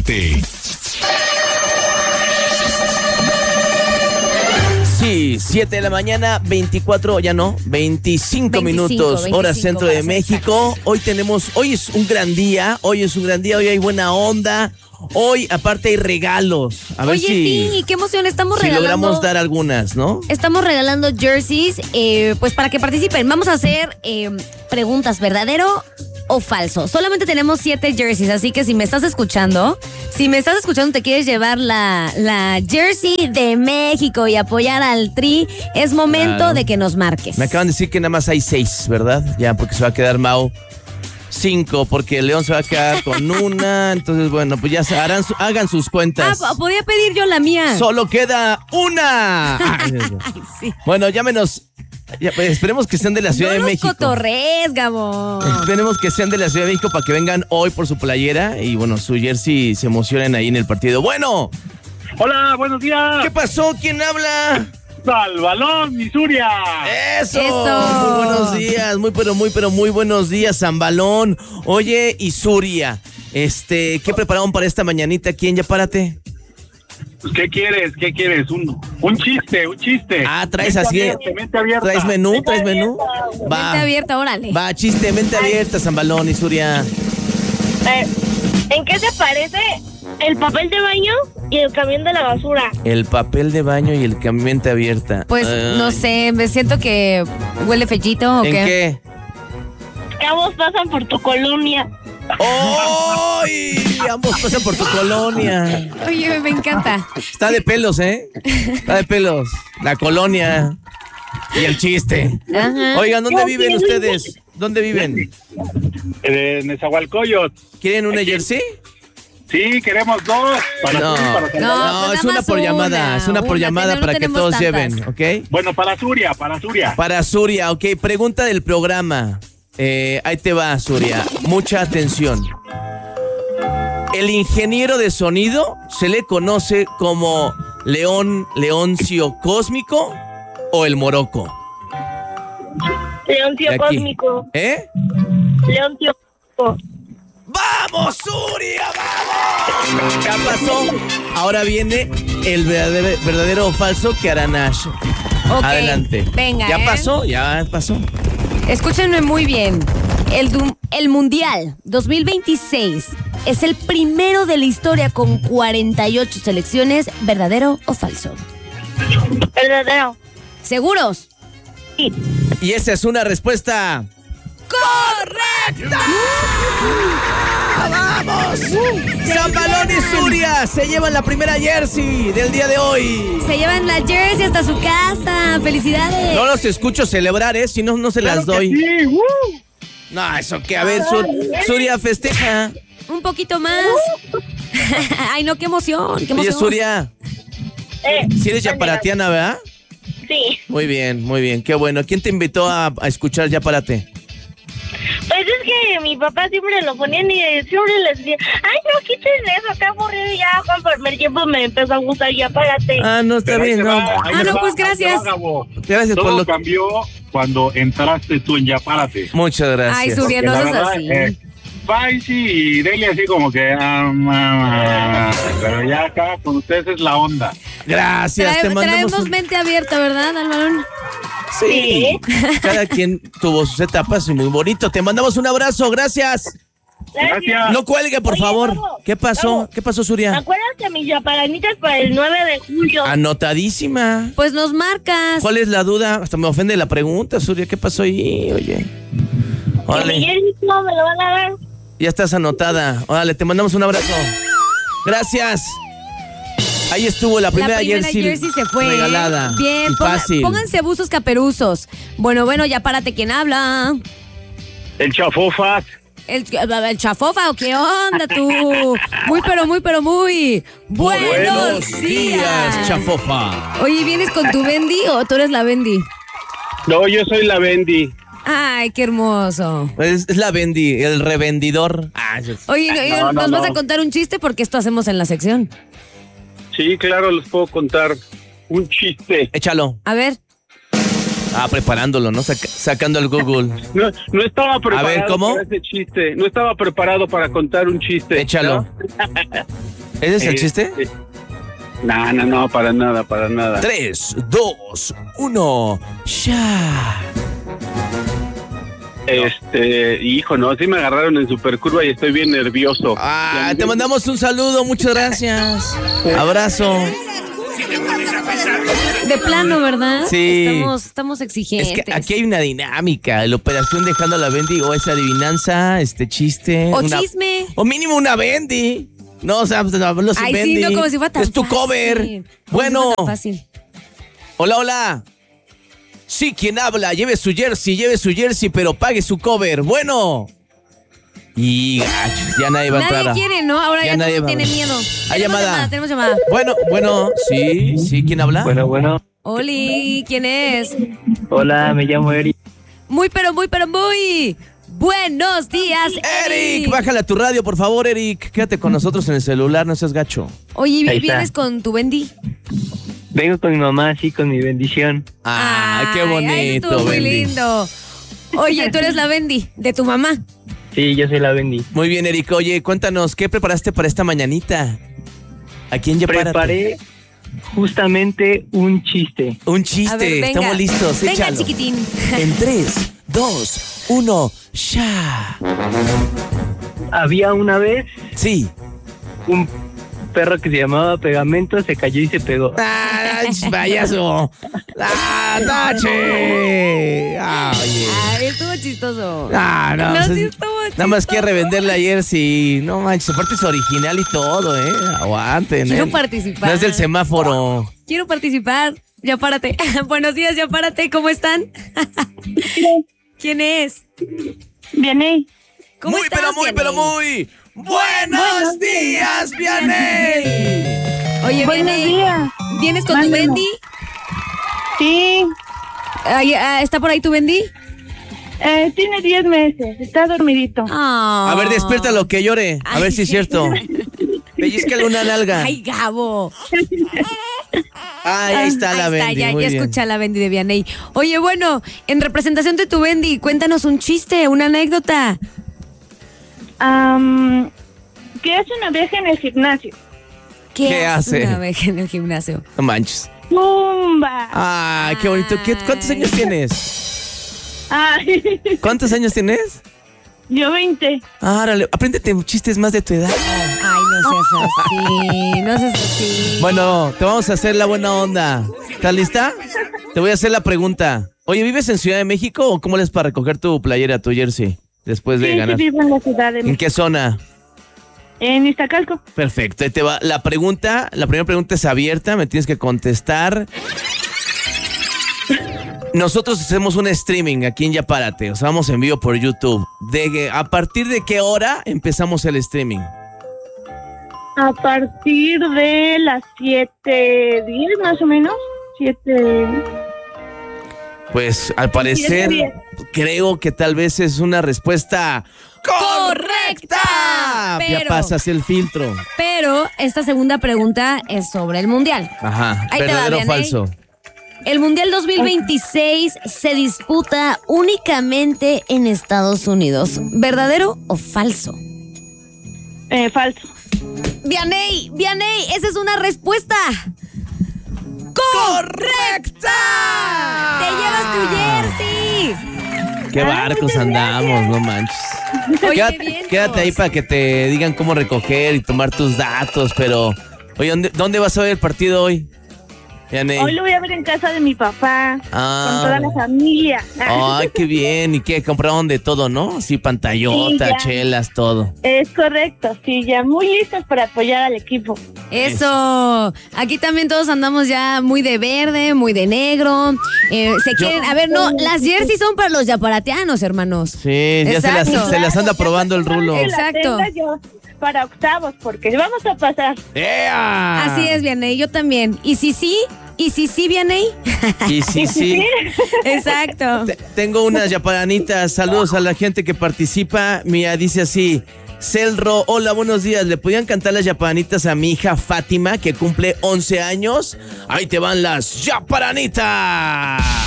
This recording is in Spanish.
Párate. Sí, 7 de la mañana, 25 minutos, hora centro de México. Hoy es un gran día, hoy hay buena onda. Hoy, aparte, hay regalos. A ver sí, qué emoción, estamos regalando. Logramos dar algunas, ¿no? Estamos regalando jerseys, pues para que participen. Vamos a hacer preguntas, ¿verdadero o falso? Solamente tenemos 7 jerseys, así que si me estás escuchando, te quieres llevar la jersey de México y apoyar al Tri, es momento de que nos marques. Me acaban de decir que nada más hay 6, ¿verdad? Ya, porque se va a quedar Mau 5, porque el León se va a quedar con una. Entonces, bueno, pues ya hagan sus cuentas. Podía pedir yo la mía. Solo queda una. Ay, sí. Bueno, llámenos. Pues, esperemos que sean de la Ciudad de México. No cotorres, Gabo. Esperemos que sean de la Ciudad de México para que vengan hoy por su playera y, bueno, su jersey, se emocionen ahí en el partido. Bueno. Hola, buenos días. ¿Qué pasó? ¿Quién habla? Al balón, Misuria. Eso. Muy buenos días, muy buenos días, San Balón. Oye, Isuria, ¿qué prepararon para esta mañanita aquí en Ya Párate? ¿Qué quieres? Un chiste. Ah, traes así. Mente abierta. ¿Traes menú? Va. Mente abierta, órale. Va, chiste, mente abierta, San Balón, Isuria. ¿En qué se parece el papel de baño y el camión de la basura? El papel de baño y el camión, mente abierta. Pues no sé, me siento que huele fellito o ¿En qué? Que ambos pasan por tu colonia. ¡Ay! Ambos pasan por tu colonia. Oye, me encanta. Está de pelos, ¿eh? Está de pelos. La colonia y el chiste. Ajá. Oigan, ¿dónde viven ustedes? ¿Dónde viven? En Nezahualcóyotl. ¿Quieren una jersey? Sí, queremos 2. No, es una por llamada. Es una por llamada para que todos lleven, ¿ok? Bueno, para Suria. Para Suria, ok. Pregunta del programa. Ahí te va, Suria. Mucha atención. El ingeniero de sonido se le conoce como Leoncio Cósmico o el Morocco. Leoncio Cósmico. Leoncio Cósmico. ¡Vamos, Suria! ¡Vamos! Ya pasó. Ahora viene el verdadero o falso que hará Nash. Okay, adelante. Venga. Ya pasó. Escúchenme muy bien. El Mundial 2026 es el primero de la historia con 48 selecciones. ¿Verdadero o falso? Verdadero. ¿Seguros? Sí. Y esa es una respuesta ¡correcta! ¡Vamos! San Balón y Suria se llevan la primera jersey del día de hoy. Se llevan la jersey hasta su casa. ¡Felicidades! No los escucho celebrar, si no se las doy. Sí, No, eso que, a ver, Suria festeja. Un poquito más. Ay, no, qué emoción. Oye, Suria, si eres yaparatiana, ¿verdad? Sí. Muy bien, qué bueno. ¿Quién te invitó a escuchar Ya Párate? Pues es que mi papá siempre lo ponían y siempre les decía, ay, no quiten eso, qué aburrido. Y ya conforme el tiempo me empezó a gustar Ya Párate. Ah, no, está bien, no. Pues gracias. Gracias por Todo cambió cuando entraste tú en Ya Párate. Muchas gracias. Ay, Suria, no seas así. Faisy y Delia así como que pero ya acá con ustedes es la onda. Gracias, te mandamos traemos mente abierta, ¿verdad, al balón? Sí. Cada quien tuvo sus etapas y muy bonito. Te mandamos un abrazo, gracias. Gracias. No cuelgue, por favor. Gabo, ¿Qué pasó? Gabo. ¿Qué pasó, Suria? ¿Me acuerdas de mis yaparanitas para el 9 de julio? Anotadísima. Pues nos marcas. ¿Cuál es la duda? Hasta me ofende la pregunta, Suria. ¿Qué pasó ahí? Oye. Órale. Miguel no me lo van a dar. Ya estás anotada. Órale, te mandamos un abrazo. Gracias. Ahí estuvo la primera jersey se fue. regalada. Bien, y fácil. Pónganse buzos caperuzos. Bueno, ya párate. ¿Quién habla? El Chafofas. ¿El Chafofa o qué onda tú? Muy. Buenos días, Chafofa. Oye, ¿vienes con tu Bendy o tú eres la Bendy? No, yo soy la Bendy. Ay, qué hermoso. Es la Bendy, el revendidor. Oye, ¿nos vas a contar un chiste? Porque esto hacemos en la sección. Sí, claro, les puedo contar un chiste. Échalo. A ver. Preparándolo, ¿no? Sacando el Google. No estaba preparado ver, ¿cómo? para ese chiste. No estaba preparado para contar un chiste. Échalo. ¿Ese es el chiste? No, para nada. 3, 2, 1, ya. Hijo, no, sí me agarraron en supercurva y estoy bien nervioso. Te mandamos un saludo, muchas gracias. Abrazo. De plano, ¿verdad? Sí. Estamos exigentes. Es que aquí hay una dinámica. La operación dejando a la Bendy o esa adivinanza, chiste. O chisme. O mínimo una Bendy. No, o sea, hablo sin Bendy. Sí, no, como si fuera tan es tu fácil. cover. Bueno. Tan fácil. Hola. Sí, ¿quién habla? Lleve su jersey, pero pague su cover. Bueno. Y gacho, ya nadie va a entrar. Nadie quiere, ¿no? Ahora ya nadie todo tiene miedo. Hay llamada. Tenemos llamada. Bueno, sí, ¿quién habla? Bueno. Oli, ¿quién es? Hola, me llamo Eric. Muy buenos días, Eric, bájale a tu radio, por favor, Eric. Quédate con nosotros en el celular, no seas gacho. Oye, Ahí ¿vienes está. con tu Bendy? Vengo con mi mamá, sí, con mi bendición. Qué bonito, Ay, estuvo muy Bendy. lindo. Oye, tú eres la Bendy de tu mamá. Sí, yo soy la Bendy. Muy bien, Eric. Oye, cuéntanos, ¿qué preparaste para esta mañanita? Aquí en Yapárate. Preparé justamente un chiste. Un chiste, A ver, venga. estamos listos, Venga, échalo. chiquitín. En 3, 2, 1, ya. Había una vez Sí. un perro que se llamaba Pegamento, se cayó y se pegó. Payaso. ¡Tache! Oye. Ay, estuvo chistoso. No, No, pues, sí estuvo nada más chistoso. quiere revenderla ayer, sí. No manches, aparte es original y todo, Aguanten, Quiero participar. No es del semáforo. Quiero participar. Ya párate. Buenos días, ya párate. ¿Cómo están? ¿Quién es? Viene. ¿Cómo Muy, estás, pero Vianey? muy. ¡Buenos días, Vianey! Oye, Buenos Vianey, días. ¿vienes con tu Mándeme. Bendy? Sí, ¿Está por ahí tu Bendy? tiene 10 meses. Está dormidito. A ver, despiértalo, que llore. A ver si es cierto. Pellizcale una nalga. Ay, Gabo. Ahí está la Ahí está, Bendy. ya muy bien. escucha la Bendy de Vianey. Oye, bueno, en representación de tu Bendy, cuéntanos un chiste, una anécdota. ¿Qué hace una vieja en el gimnasio? ¿Qué hace? Una vez en el gimnasio. No manches. ¡Tumba! Ay, qué bonito. ¿Cuántos años tienes? Ay, ¿Cuántos años tienes? yo 20. Árale, apréndete chistes más de tu edad. Ay, no seas así, no seas así. Bueno, te vamos a hacer la buena onda. ¿Estás lista? Te voy a hacer la pregunta. Oye, ¿vives en Ciudad de México o cómo les para recoger tu playera, tu jersey, después de Sí, ganar? vivo en la ciudad de ¿En México. qué zona? En Iztacalco. Perfecto, ahí te va. La primera pregunta es abierta, me tienes que contestar. Nosotros hacemos un streaming aquí en Yapárate, o sea, vamos en vivo por YouTube. ¿A partir de qué hora empezamos el streaming? A partir de las 7:10 más o menos. 7. Pues al parecer, 7:10. creo que tal vez es una respuesta ¡Correcta! Ya Pero- pasas el filtro. Pero esta segunda pregunta es sobre el Mundial. Ajá, Ahí te va, ¿verdadero o Vianey. falso? El Mundial 2026 se disputa únicamente en Estados Unidos. ¿Verdadero o falso? Falso. Vianey, esa es una respuesta. ¡Correcta! ¡Te llevas tu jersey! Qué barcos andamos, no manches. Oye, Quédate, vientos. quédate ahí para que te digan cómo recoger y tomar tus datos, pero... Oye, ¿dónde vas a ver el partido hoy? Vianey. Hoy lo voy a ver en casa de mi papá. Ah. Con toda la familia. Ay, qué bien. ¿Y qué? Compraron de todo, ¿no? Sí, pantallota, Sí, ya. chelas, todo. Es correcto, sí, ya muy listos para apoyar al equipo. Eso. Aquí también todos andamos ya muy de verde, muy de negro. Quieren... A ver, no, las jerseys son para los yaparateanos, hermanos. Sí, ya Exacto. se las anda probando el rulo. Que la Exacto. tenga yo para octavos, porque vamos a pasar. ¡Ea! Así es, Vianey, yo también. ¿Y si sí, Vianey? Y sí. Exacto. Tengo unas yaparanitas. Saludos a la gente que participa. Mira, dice así. Celro, hola, buenos días. ¿Le podían cantar las yaparanitas a mi hija Fátima, que cumple 11 años? Ahí te van las yaparanitas.